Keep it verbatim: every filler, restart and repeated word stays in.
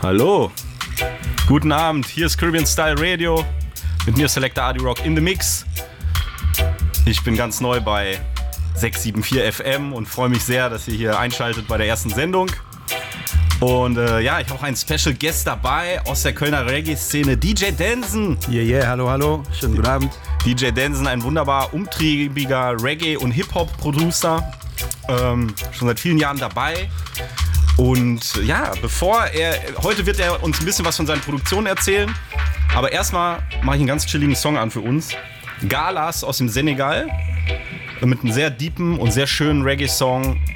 Hallo, guten Abend, hier ist Caribbean Style Radio, mit mir Selector Adi Rock in the Mix. Ich bin ganz neu bei sechs sieben vier F M und freue mich sehr, dass ihr hier einschaltet bei der ersten Sendung. Und äh, ja, ich habe auch einen Special Guest dabei aus der Kölner Reggae-Szene, D J Denson. Yeah, yeah, hallo, hallo, schönen guten Abend. D J Denson, ein wunderbar umtriebiger Reggae- und Hip-Hop-Producer, ähm, schon seit vielen Jahren dabei. Und ja, bevor er, heute wird er uns ein bisschen was von seinen Produktionen erzählen, aber erstmal mache ich einen ganz chilligen Song an für uns. Galas aus dem Senegal, mit einem sehr deepen und sehr schönen Reggae-Song